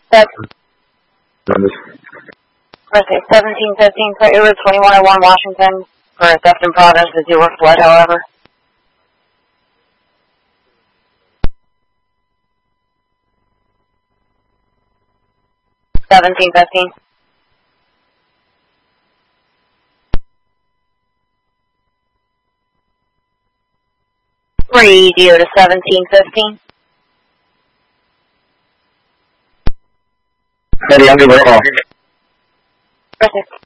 That's okay, 1715, Freight Route 2101, Washington, for theft in progress, the zero flood, however. $17.15. Radio to 1715. Ready, I'll give her a call. Perfect.